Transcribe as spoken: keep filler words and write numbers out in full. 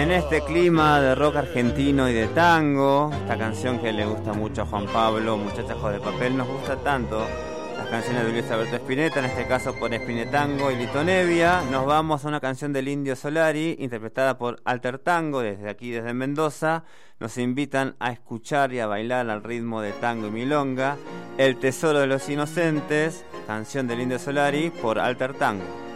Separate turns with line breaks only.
En este clima de rock argentino y de tango, esta canción que le gusta mucho a Juan Pablo, Muchachos de Papel, nos gusta tanto. Las canciones de Luis Alberto Spinetta, en este caso por Spinetango y Lito Nevia. Nos vamos a una canción del Indio Solari, interpretada por Alter Tango, desde aquí, desde Mendoza. Nos invitan a escuchar y a bailar al ritmo de tango y milonga. El Tesoro de los Inocentes, canción del Indio Solari por Alter Tango.